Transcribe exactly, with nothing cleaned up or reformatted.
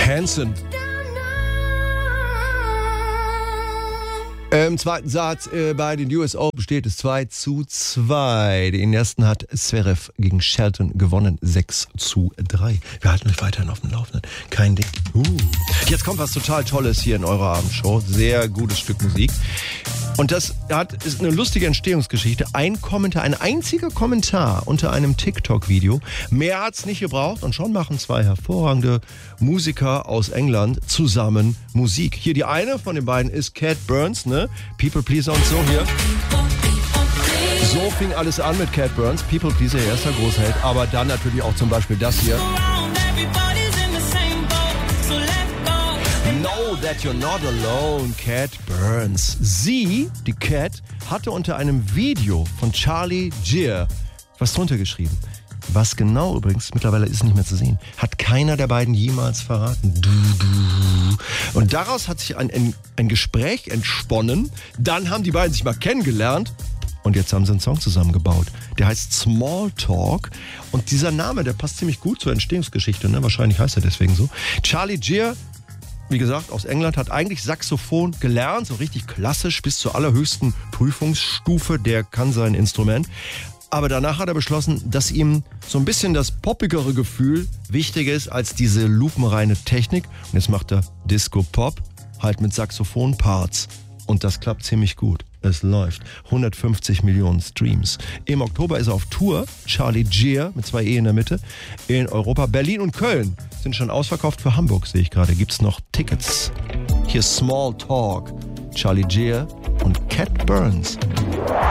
Hanson. Im zweiten Satz äh, bei den U S Open steht es zwei zu zwei. Den ersten hat Zverev gegen Shelton gewonnen, sechs zu drei. Wir halten euch weiterhin auf dem Laufenden. Kein Ding. Uh. Jetzt kommt was total Tolles hier in eurer Abendshow. Sehr gutes Stück Musik. Und das hat, ist eine lustige Entstehungsgeschichte. Ein Kommentar, ein einziger Kommentar unter einem TikTok-Video. Mehr hat's nicht gebraucht und schon machen zwei hervorragende Musiker aus England zusammen Musik. Hier die eine von den beiden ist Cat Burns, ne? People Pleaser und so hier. So fing alles an mit Cat Burns. People Pleaser, erster Großheld. Aber dann natürlich auch zum Beispiel das hier. Know that you're not alone, Cat Burns. Sie, die Cat, hatte unter einem Video von Charlie Gear was drunter geschrieben. Was genau übrigens, mittlerweile ist nicht mehr zu sehen, hat keiner der beiden jemals verraten. Du, du. Und daraus hat sich ein, ein, ein Gespräch entsponnen. Dann haben die beiden sich mal kennengelernt. Und jetzt haben sie einen Song zusammengebaut. Der heißt Small Talk. Und dieser Name, der passt ziemlich gut zur Entstehungsgeschichte. Ne? Wahrscheinlich heißt er deswegen so. Charlie Gear, wie gesagt, aus England, hat eigentlich Saxophon gelernt, so richtig klassisch bis zur allerhöchsten Prüfungsstufe. Der kann sein Instrument. Aber danach hat er beschlossen, dass ihm so ein bisschen das poppigere Gefühl wichtiger ist als diese lupenreine Technik. Und jetzt macht er Disco-Pop, halt mit Saxophon-Parts. Und das klappt ziemlich gut. Es läuft. hundertfünfzig Millionen Streams. Im Oktober ist er auf Tour. Charlie Gear mit zwei E in der Mitte. In Europa. Berlin und Köln sind schon ausverkauft. Für Hamburg sehe ich gerade. Gibt's noch Tickets. Hier Small Talk. Charlie Gear und Cat Burns.